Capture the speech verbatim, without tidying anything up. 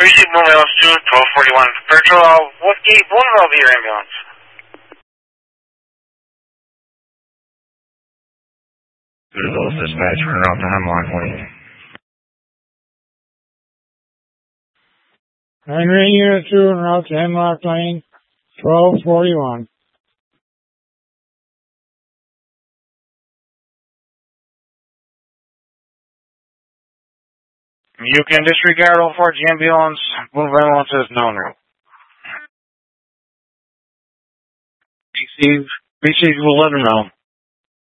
Receive Mobile two, twelve forty-one. Virtual, uh, what gate one will be your ambulance? Visual dispatch, turn off the hemlock lane. Henry Unit two, en route to Hemlock Lane, twelve forty-one. You can disregard all four G ambulance, move ambulances known route. Receive, receive, we'll let them know.